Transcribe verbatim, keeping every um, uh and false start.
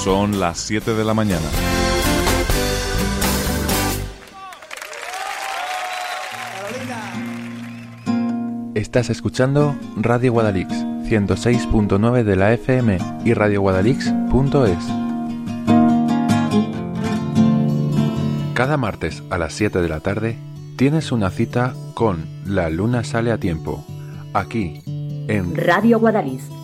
Son las siete de la mañana. Estás escuchando Radio Guadalix, ciento seis punto nueve de la F M y radio guadalix punto es. Cada martes a las siete de la tarde tienes una cita con La Luna Sale a Tiempo, aquí en Radio Guadalix,